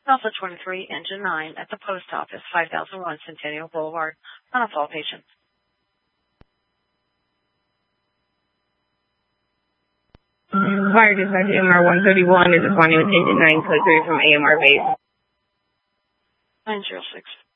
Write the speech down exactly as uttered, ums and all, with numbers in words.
Alpha twenty-three, Engine nine, at the Post Office, five thousand one Centennial Boulevard. On all patients. Fire dispatch M R one thirty-one is responding with Engine nine, code three from A M R base. nine zero six.